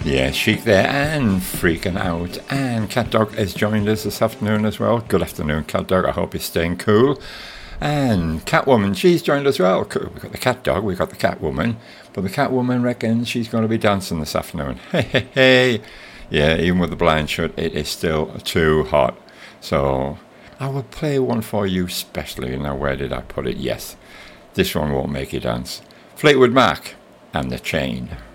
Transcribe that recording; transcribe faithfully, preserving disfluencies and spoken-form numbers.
Yeah, Chic there and Freaking Out. And Cat Dog has joined us this afternoon as well. Good afternoon, Cat Dog. I hope you're staying cool. And Catwoman, she's joined as well. We've got the Cat Dog, we've got the Catwoman. But the Catwoman reckons she's going to be dancing this afternoon. Hey, hey, hey. Yeah, even with the blind shut, it is still too hot. So I will play one for you specially. Now, where did I put it? Yes, this one won't make you dance. Fleetwood Mac and The Chain.